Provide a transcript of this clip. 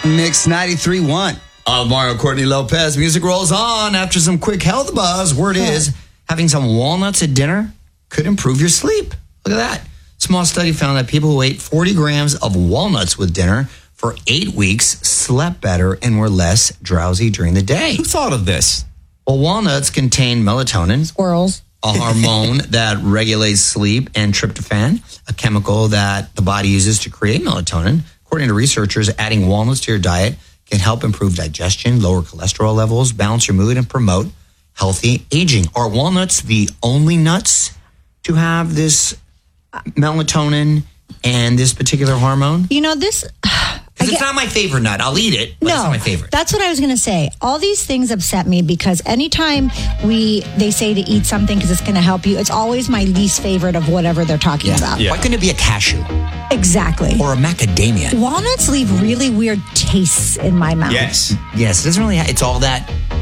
Mix 93.1 of Mario Courtney Lopez. Music rolls on after some quick health buzz. Word is, having some walnuts at dinner could improve your sleep. Look at that. Small study found that people who ate 40 grams of walnuts with dinner for 8 weeks slept better and were less drowsy during the day. Who thought of this? Well, walnuts contain melatonin, Squirrels. a hormone that regulates sleep, and tryptophan, a chemical that the body uses to create melatonin. According to researchers, adding walnuts to your diet can help improve digestion, lower cholesterol levels, balance your mood, and promote healthy aging. Are walnuts the only nuts to have this melatonin and this particular hormone? You know, this... Because it's not my favorite nut. I'll eat it, but it's not my favorite. That's what I was going to say. All these things upset me because anytime they say to eat something because it's going to help you, it's always my least favorite of whatever they're talking about. Why couldn't it be a cashew? Exactly. Or a macadamia? Walnuts leave really weird tastes in my mouth. Yes. Yes, it doesn't really it's all that